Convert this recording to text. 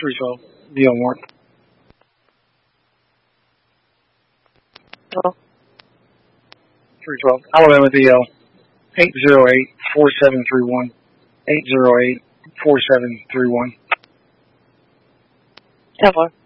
312, DL warrant. Hello? 312, Alabama DL, 808-4731, 808-4731. 10-4.